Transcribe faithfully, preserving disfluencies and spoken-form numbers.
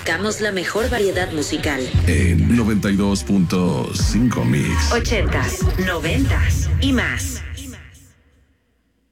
buscamos la mejor variedad musical. En noventa y dos punto cinco Mix. Ochentas, noventas y más.